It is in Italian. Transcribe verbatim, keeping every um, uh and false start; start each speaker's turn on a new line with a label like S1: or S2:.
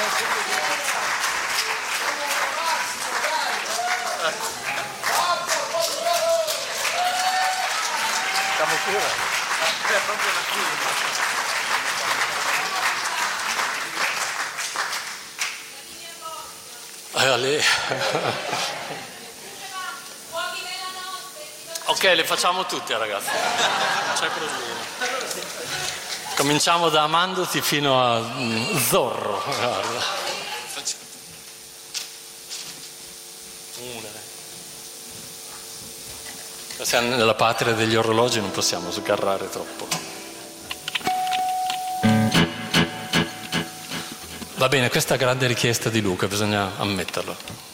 S1: Siamo pure. È proprio la
S2: chiusa. Eh, ok, le facciamo tutte, ragazzi. Non c'è problema. Cominciamo da Amandoti fino a Zorro. Guarda. Una. Siamo nella patria degli orologi, non possiamo sgarrare troppo. Va bene, questa è grande richiesta di Luca, bisogna ammetterlo.